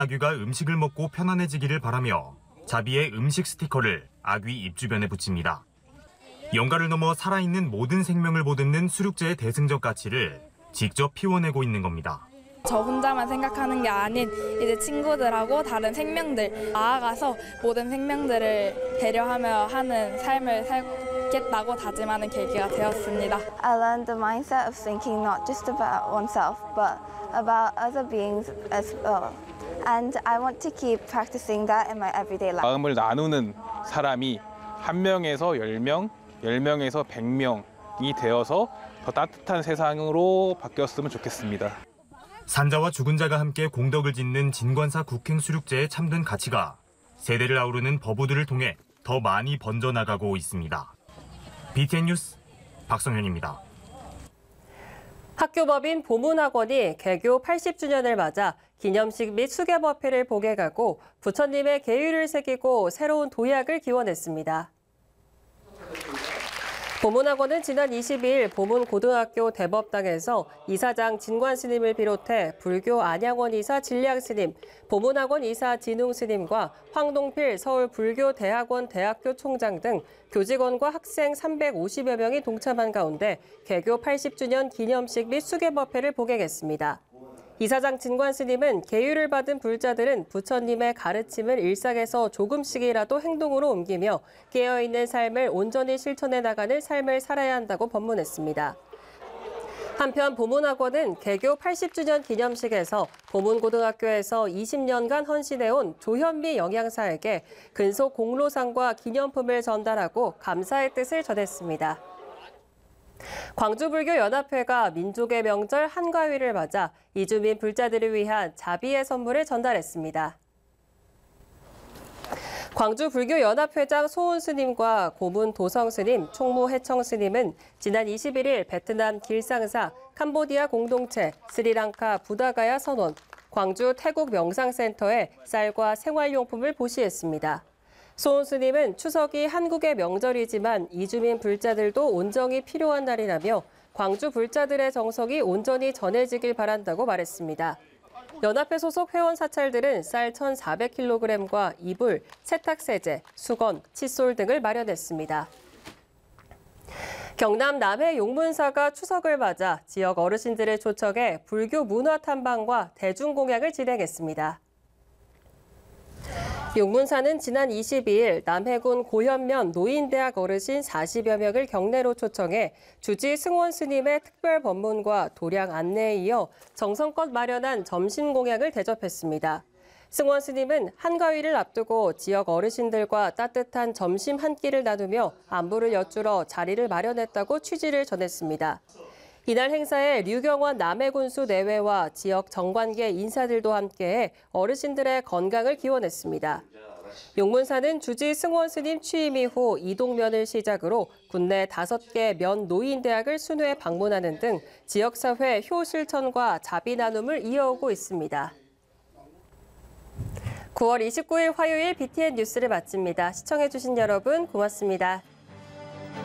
아귀가 음식을 먹고 편안해지기를 바라며 자비의 음식 스티커를 아귀 입 주변에 붙입니다. 연가를 넘어 살아있는 모든 생명을 보듬는 수륙제의 대승적 가치를 직접 피워내고 있는 겁니다. 저 혼자만 생각하는 게 아닌 이제 친구들하고 다른 생명들 나아가서 모든 생명들을 배려하며 하는 삶을 살겠다고 다짐하는 계기가 되었습니다. I learned the mindset of thinking not just about oneself but about other beings as well. And I want to keep practicing that in my everyday life. 마음을 나누는 사람이 1명에서 10명, 10명에서 100명이 되어서 더 따뜻한 세상으로 바뀌었으면 좋겠습니다. 산자와 죽은 자가 함께 공덕을 짓는 진관사 국행 수륙제의 참된 가치가 세대를 아우르는 법우들을 통해 더 많이 번져나가고 있습니다. BTN 뉴스 박성현입니다. 학교법인 보문학원이 개교 80주년을 맞아 기념식 및 수개법회를 복역하고 부처님의 계율을 새기고 새로운 도약을 기원했습니다. 보문학원은 지난 22일 보문고등학교 대법당에서 이사장 진관 스님을 비롯해 불교 안양원 이사 진량 스님, 보문학원 이사 진웅 스님과 황동필 서울불교대학원 대학교 총장 등 교직원과 학생 350여 명이 동참한 가운데 개교 80주년 기념식 및 수개법회를 복역했습니다. 이사장 진관 스님은 계율을 받은 불자들은 부처님의 가르침을 일상에서 조금씩이라도 행동으로 옮기며 깨어있는 삶을 온전히 실천해 나가는 삶을 살아야 한다고 법문했습니다. 한편 보문학원은 개교 80주년 기념식에서 보문고등학교에서 20년간 헌신해온 조현미 영양사에게 근속 공로상과 기념품을 전달하고 감사의 뜻을 전했습니다. 광주불교연합회가 민족의 명절 한가위를 맞아 이주민 불자들을 위한 자비의 선물을 전달했습니다. 광주불교연합회장 소은 스님과 고문 도성 스님, 총무 해청 스님은 지난 21일 베트남 길상사, 캄보디아 공동체, 스리랑카 부다가야 선원, 광주 태국 명상센터에 쌀과 생활용품을 보시했습니다. 소은 스님은 추석이 한국의 명절이지만 이주민 불자들도 온정이 필요한 날이라며 광주 불자들의 정성이 온전히 전해지길 바란다고 말했습니다. 연합회 소속 회원 사찰들은 쌀 1,400kg과 이불, 세탁세제, 수건, 칫솔 등을 마련했습니다. 경남 남해 용문사가 추석을 맞아 지역 어르신들을 초청해 불교 문화 탐방과 대중공양을 진행했습니다. 용문사는 지난 22일 남해군 고현면 노인대학 어르신 40여 명을 경내로 초청해 주지 승원 스님의 특별 법문과 도량 안내에 이어 정성껏 마련한 점심 공양을 대접했습니다. 승원 스님은 한가위를 앞두고 지역 어르신들과 따뜻한 점심 한 끼를 나누며 안부를 여쭈러 자리를 마련했다고 취지를 전했습니다. 이날 행사에 류경원 남해군수 내외와 지역 정관계 인사들도 함께해 어르신들의 건강을 기원했습니다. 용문사는 주지 승원 스님 취임 이후 이동면을 시작으로 국내 5개 면 노인대학을 순회 방문하는 등 지역사회 효 실천과 자비 나눔을 이어오고 있습니다. 9월 29일 화요일 BTN 뉴스를 마칩니다. 시청해주신 여러분 고맙습니다.